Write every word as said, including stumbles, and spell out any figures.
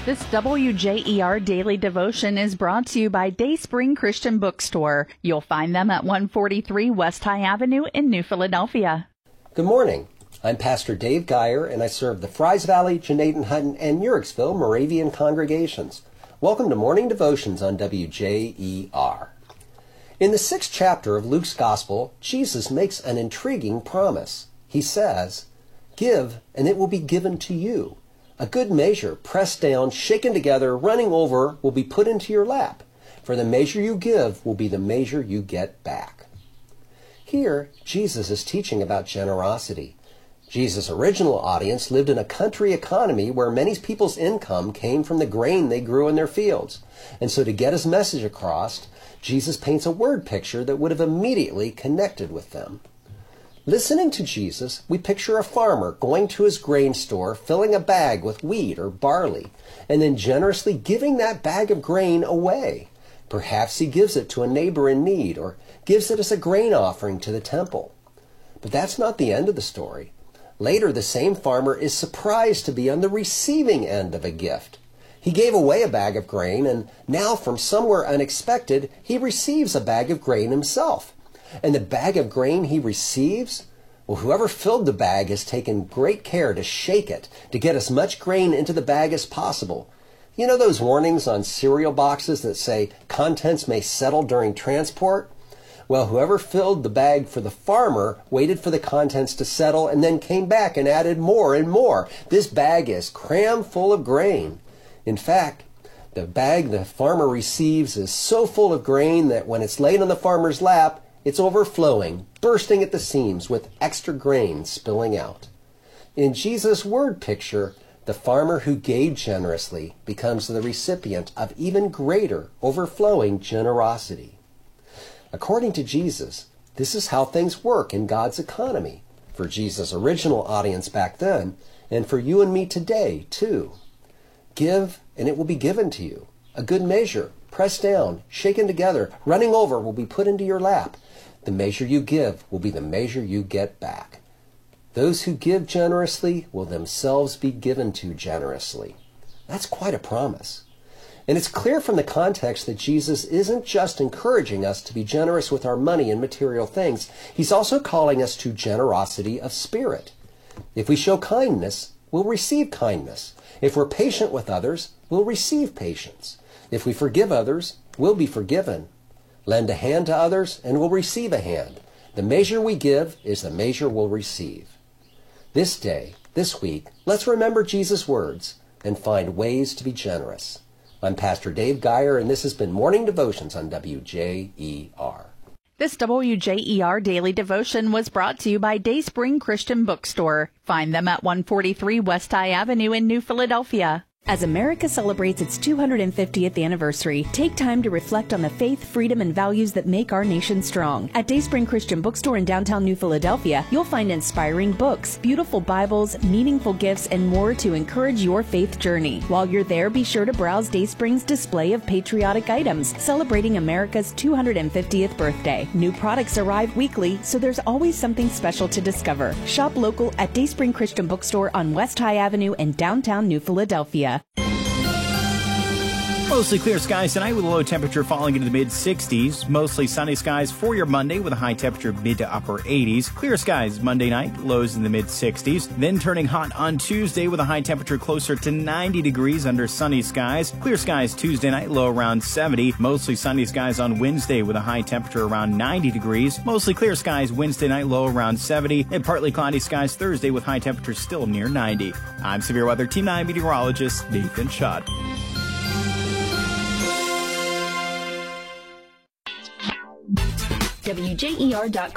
This W J E R Daily Devotion is brought to you by Dayspring Christian Bookstore. You'll find them at one forty-three West High Avenue in New Philadelphia. Good morning. I'm Pastor Dave Geyer, and I serve the Fries Valley, Janaden-Hutton, and Uricksville Moravian congregations. Welcome to Morning Devotions on W J E R. In the sixth chapter of Luke's Gospel, Jesus makes an intriguing promise. He says, "Give, and it will be given to you. A good measure, pressed down, shaken together, running over, will be put into your lap. For the measure you give will be the measure you get back." Here, Jesus is teaching about generosity. Jesus' original audience lived in a country economy where many people's income came from the grain they grew in their fields. And so to get his message across, Jesus paints a word picture that would have immediately connected with them. Listening to Jesus, we picture a farmer going to his grain store, filling a bag with wheat or barley, and then generously giving that bag of grain away. Perhaps he gives it to a neighbor in need, or gives it as a grain offering to the temple. But that's not the end of the story. Later, the same farmer is surprised to be on the receiving end of a gift. He gave away a bag of grain, and now from somewhere unexpected, he receives a bag of grain himself. And the bag of grain he receives, well, whoever filled the bag has taken great care to shake it, to get as much grain into the bag as possible. You know those warnings on cereal boxes that say contents may settle during transport? Well, whoever filled the bag for the farmer waited for the contents to settle and then came back and added more and more. This bag is crammed full of grain. In fact, the bag the farmer receives is so full of grain that when it's laid on the farmer's lap, it's overflowing, bursting at the seams with extra grain spilling out. In Jesus' word picture, the farmer who gave generously becomes the recipient of even greater, overflowing generosity. According to Jesus, this is how things work in God's economy, for Jesus' original audience back then, and for you and me today, too. Give, and it will be given to you. A good measure, pressed down, shaken together, running over, will be put into your lap. The measure you give will be the measure you get back. Those who give generously will themselves be given to generously. That's quite a promise. And it's clear from the context that Jesus isn't just encouraging us to be generous with our money and material things. He's also calling us to generosity of spirit. If we show kindness, we'll receive kindness. If we're patient with others, we'll receive patience. If we forgive others, we'll be forgiven. Lend a hand to others, and we'll receive a hand. The measure we give is the measure we'll receive. This day, this week, let's remember Jesus' words and find ways to be generous. I'm Pastor Dave Geyer, and this has been Morning Devotions on W J E R. This W J E R Daily Devotion was brought to you by Dayspring Christian Bookstore. Find them at one forty-three West High Avenue in New Philadelphia. As America celebrates its two hundred fiftieth anniversary, take time to reflect on the faith, freedom, and values that make our nation strong. At Dayspring Christian Bookstore in downtown New Philadelphia, you'll find inspiring books, beautiful Bibles, meaningful gifts, and more to encourage your faith journey. While you're there, be sure to browse Dayspring's display of patriotic items celebrating America's two hundred fiftieth birthday. New products arrive weekly, so there's always something special to discover. Shop local at Dayspring Christian Bookstore on West High Avenue in downtown New Philadelphia. Mostly clear skies tonight with a low temperature falling into the mid sixties. Mostly sunny skies for your Monday with a high temperature of mid to upper eighties. Clear skies Monday night, lows in the mid sixties. Then turning hot on Tuesday with a high temperature closer to ninety degrees under sunny skies. Clear skies Tuesday night, low around seventy. Mostly sunny skies on Wednesday with a high temperature around ninety degrees. Mostly clear skies Wednesday night, low around seventy. And partly cloudy skies Thursday with high temperatures still near ninety. I'm Severe Weather Team nine meteorologist Nathan Schott. W J E R dot